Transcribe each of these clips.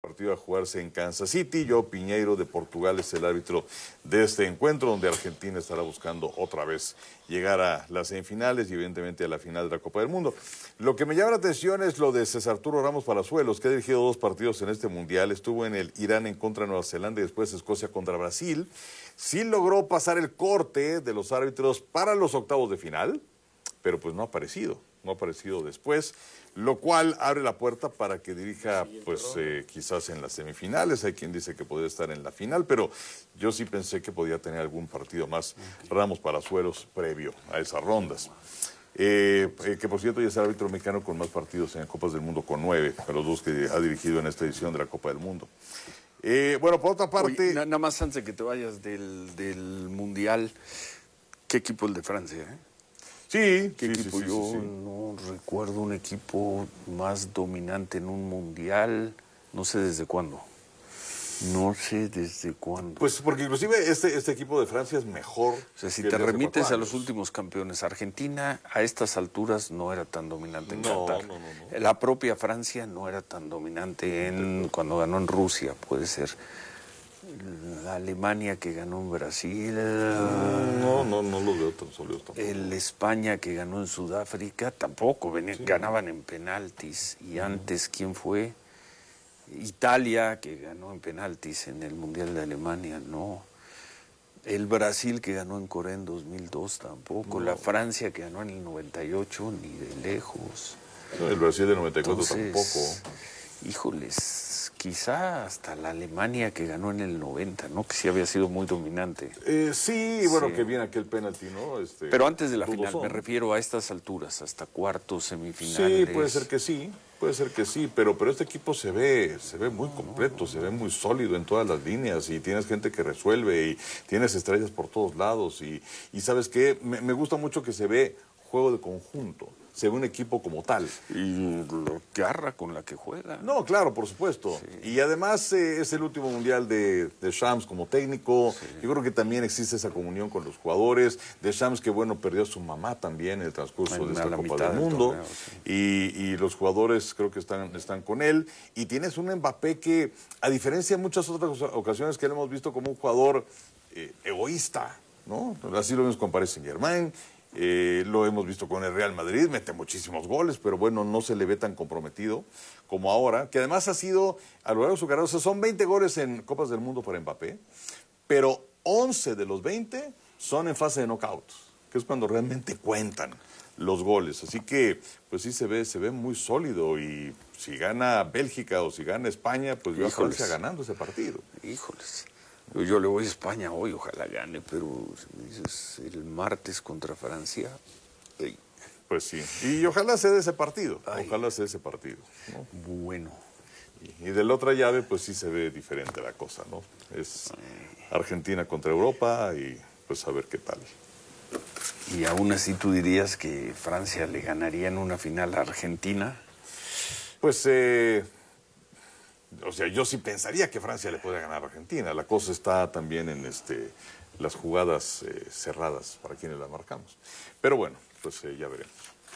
Partido a jugarse en Kansas City. João Pinheiro de Portugal es el árbitro de este encuentro, donde Argentina estará buscando otra vez llegar a las semifinales y evidentemente a la final de la Copa del Mundo. Lo que me llama la atención es lo de César Arturo Ramos Palazuelos, que ha dirigido 2 partidos en este Mundial. Estuvo en el Irán en contra de Nueva Zelanda y después Escocia contra Brasil. Sí logró pasar el corte de los árbitros para los octavos de final, pero pues no ha aparecido después, lo cual abre la puerta para que dirija, pues quizás en las semifinales. Hay quien dice que podría estar en la final, pero yo sí pensé que podía tener algún partido más Ramos Palazuelos previo a esas rondas. Que por cierto ya es el árbitro mexicano con más partidos en Copas del Mundo, con 9, a los 2 que ha dirigido en esta edición de la Copa del Mundo. Bueno, por otra parte... Oye, nada más antes de que te vayas del Mundial, ¿qué equipo el de Francia, Sí, ¿Qué equipo? Yo no recuerdo un equipo más dominante en un Mundial, no sé desde cuándo. Pues porque inclusive este equipo de Francia es mejor. O sea, si te remites a los últimos campeones, Argentina a estas alturas no era tan dominante en Qatar. No. La propia Francia no era tan dominante cuando ganó en Rusia, puede ser. La Alemania que ganó en Brasil. No lo veo tan sólidos tampoco. El España que ganó en Sudáfrica tampoco, ganaban en penaltis. Y antes, ¿quién fue? Italia que ganó en penaltis en el Mundial de Alemania, no. El Brasil que ganó en Corea en 2002 tampoco. La Francia que ganó en el 98, ni de lejos. El Brasil del 94 tampoco. Híjoles, quizá hasta la Alemania que ganó en el 90, ¿no? Que sí había sido muy dominante. Sí, bueno, que viene aquel penalti, ¿no? Pero antes de la final, me refiero a estas alturas, hasta cuartos, semifinales. Sí, puede ser que sí, pero este equipo se ve muy completo, se ve muy sólido en todas las líneas, y tienes gente que resuelve, y tienes estrellas por todos lados, y ¿sabes qué? Me gusta mucho que se ve juego de conjunto. Se ve un equipo como tal. Y la garra con la que juega. No, claro, por supuesto. Sí. Y además es el último mundial de Shams como técnico. Sí. Yo creo que también existe esa comunión con los jugadores. De Shams, que bueno, perdió a su mamá también en el transcurso de esta Copa del Mundo. Torneo, sí. Y los jugadores creo que están con él. Y tienes un Mbappé que, a diferencia de muchas otras ocasiones que lo hemos visto como un jugador egoísta, ¿no? Así lo vemos con Paris Saint-Germain. Lo hemos visto con el Real Madrid, mete muchísimos goles, pero bueno, no se le ve tan comprometido como ahora, que además ha sido, a lo largo de su carrera, o sea, son 20 goles en Copas del Mundo para Mbappé, pero 11 de los 20 son en fase de knockouts, que es cuando realmente cuentan los goles. Así que, pues sí se ve muy sólido, y si gana Bélgica o si gana España, pues yo a Francia ganando ese partido. Híjoles. Yo le voy a España hoy, ojalá gane, pero si me dices el martes contra Francia... Hey. Pues sí, y ojalá se dé ese partido, ¿no? Bueno. Y de la otra llave, pues sí se ve diferente la cosa, ¿no? Es Argentina contra Europa, y pues a ver qué tal. ¿Y aún así tú dirías que Francia le ganaría en una final a Argentina? Pues... o sea, yo sí pensaría que Francia le puede ganar a Argentina. La cosa está también en las jugadas cerradas para quienes las marcamos. Pero bueno, pues ya veremos.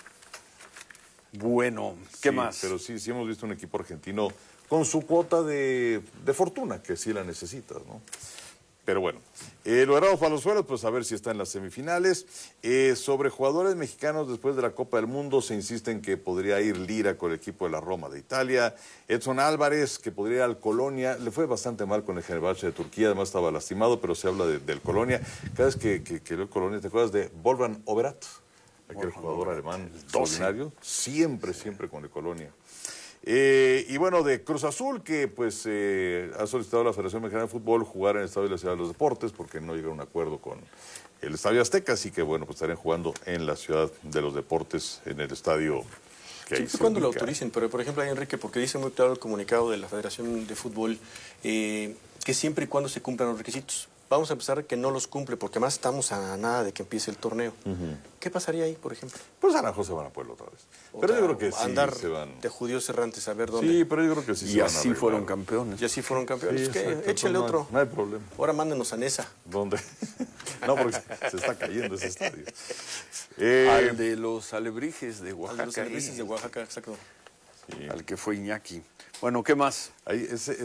Bueno, ¿qué más? Pero sí hemos visto un equipo argentino con su cuota de fortuna, que sí la necesitas, ¿no? Pero bueno, lo Ramos Palazuelos, pues a ver si está en las semifinales. Sobre jugadores mexicanos después de la Copa del Mundo, se insiste en que podría ir Lira con el equipo de la Roma de Italia. Edson Álvarez, que podría ir al Colonia. Le fue bastante mal con el Fenerbahce de Turquía, además estaba lastimado, pero se habla del Colonia. Cada vez que leo el Colonia, ¿te acuerdas de Wolfgang Overath? Aquel jugador alemán extraordinario. Siempre con el Colonia. Y bueno, de Cruz Azul, que pues ha solicitado a la Federación Mexicana de Fútbol jugar en el Estadio de la Ciudad de los Deportes, porque no llega a un acuerdo con el Estadio Azteca, así que bueno, pues estarían jugando en la Ciudad de los Deportes, en el estadio que siempre cuando lo autoricen, pero por ejemplo, Enrique, porque dice muy claro el comunicado de la Federación de Fútbol, que siempre y cuando se cumplan los requisitos. Vamos a empezar que no los cumple, porque además estamos a nada de que empiece el torneo. ¿Qué pasaría ahí, por ejemplo? Pues a lo mejor se van a Puebla otra vez. Pero yo creo que sí se van. De judíos errantes a ver dónde. Sí, pero yo creo que sí se van a arreglar. Y así fueron campeones. Y así fueron campeones. Sí, échenle otro. No hay problema. Ahora mándenos a Nesa. ¿Dónde? No, porque se está cayendo ese estadio. Al de los Alebrijes de Oaxaca. Al de los Alebrijes de Oaxaca, exacto. al que fue Iñaki. Bueno, ¿qué más? Ahí, ese